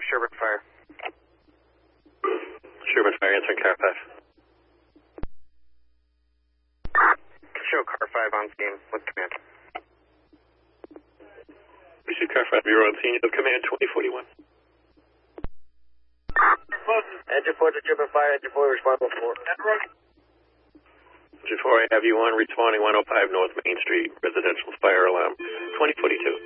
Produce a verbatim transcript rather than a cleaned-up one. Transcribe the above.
Sherburne Fire. Sherburne Fire, answering car five. Show car five on scene with command. We see car five, you're on scene, you have command twenty forty-one. Engine four to Sherburne Fire, engine four responsible for. Engine four, I have you on responding one oh five North Main Street, residential fire alarm, twenty forty-two.